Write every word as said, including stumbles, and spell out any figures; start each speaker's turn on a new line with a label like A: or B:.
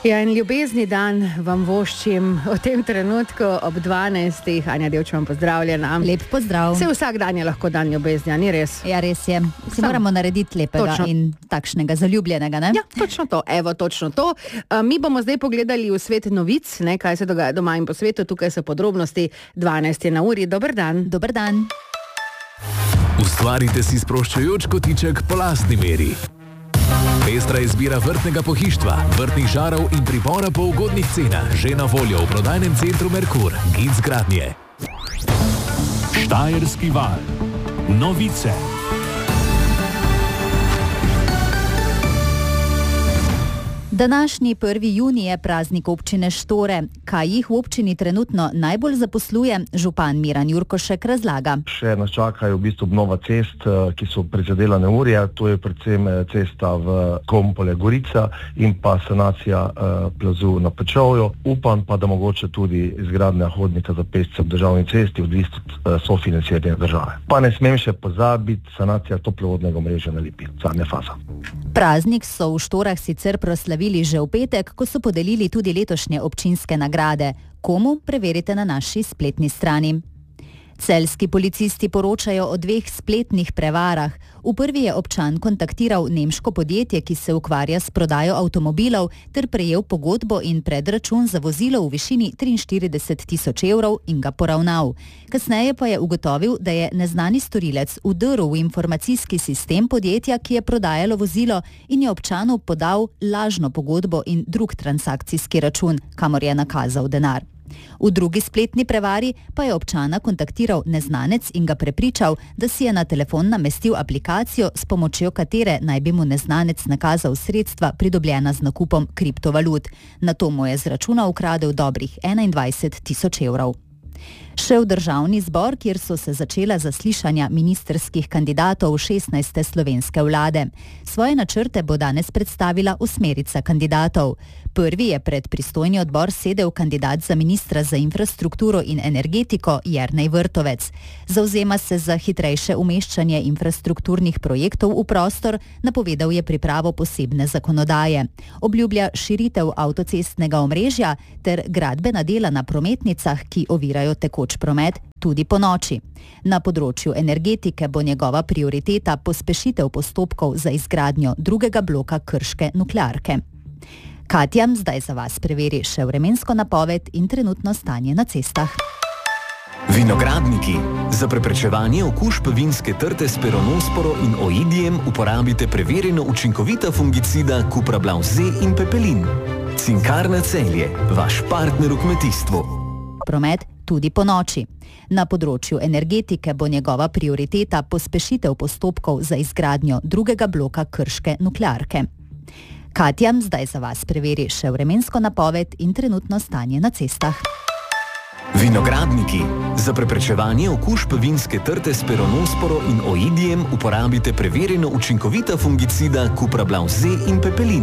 A: Ja, in ljubezni dan vam voščim v tem trenutku ob dvanajstih. Anja Devčman, pozdravljena.
B: Lep pozdrav.
A: Se vsak dan je lahko dan ljubezni, a ni res?
B: Ja, res je. Si Sam. moramo narediti lepega točno. In takšnega zaljubljenega, ne?
A: Ja, točno to. Evo, točno to. Uh, mi bomo zdaj pogledali v svet novic, ne, kaj se dogaja doma in po svetu. Tukaj so podrobnosti. dvanajst je na uri. Dober dan.
B: Dober dan.
C: Ustvarite si sproščujoč kotiček po lastni meri. Pestra izbira vrtnega pohištva, vrtnih žarov in pribora po ugodnih cenah. Že na voljo v prodajnem centru Merkur. Gic gradnje.
D: Štajerski val. Novice.
B: Današnji prvi junij je praznik občine Štore. Kaj jih v občini trenutno najbolj zaposluje, župan Miran Jurkošek razlaga.
E: Še nas čakajo v bistvu obnova cest, ki so prizadela neurja, to je predvsem cesta v Kompole-Gorica in pa sanacija plazu na Pečovju. Upam pa, da mogoče tudi izgradnja hodnika za pešce v državni cesti, odvisno od sofinanciranja države. Pa ne smem še pozabiti sanacija toplovodnega omrežja na Lipi, zadnja faza.
B: Praznik so v Štorah sicer proslavili že v petek, ko so podelili tudi letošnje občinske nagrade. Komu, preverite na naši spletni strani. Celjski policisti poročajo o dveh spletnih prevarah. V prvi je občan kontaktiral nemško podjetje, ki se ukvarja s prodajo avtomobilov, ter prejel pogodbo in predračun za vozilo v višini triinštirideset tisoč evrov in ga poravnal. Kasneje pa je ugotovil, da je neznani storilec vdrl v informacijski sistem podjetja, ki je prodajalo vozilo, in je občanu podal lažno pogodbo in drug transakcijski račun, kamor je nakazal denar. V drugi spletni prevari pa je občana kontaktiral neznanec in ga prepričal, da si je na telefon namestil aplikacijo, s pomočjo katere naj bi mu neznanec nakazal sredstva, pridobljena z nakupom kriptovalut. Nato mu je z računa ukradel dobrih enaindvajset tisoč evrov. Še v državni zbor, kjer so se začela zaslišanja ministrskih kandidatov šestnajste slovenske vlade. Svoje načrte bo danes predstavila osmerica kandidatov. Prvi je pred pristojni odbor sedel kandidat za ministra za infrastrukturo in energetiko Jernej Vrtovec. Zavzema se za hitrejše umeščanje infrastrukturnih projektov v prostor, napovedal je pripravo posebne zakonodaje. Obljublja širitev avtocestnega omrežja ter gradbena dela na prometnicah, ki ovirajo tekoč promet, tudi po noči. Na področju energetike bo njegova prioriteta pospešitev postopkov za izgradnjo drugega bloka krške nuklearke. Katja zdaj za vas preveri še vremensko napoved in trenutno stanje na cestah.
C: Vinogradniki. Za preprečevanje okužb vinske trte s peronosporo in oidijem uporabite preverjeno učinkovita fungicida Cuprablav Z in Pepelin. Cinkarna Celje, vaš partner v kmetijstvu.
B: Promet tudi po noči. Na področju energetike bo njegova prioriteta pospešitev postopkov za izgradnjo drugega bloka krške nuklearke. Katja zdaj za vas preveri še vremensko napoved in trenutno stanje na cestah.
C: Vinogradniki. Za preprečevanje okužb vinske trte s peronosporo in oidijem uporabite preverjeno učinkovita fungicida Cuprablav Z in Pepelin.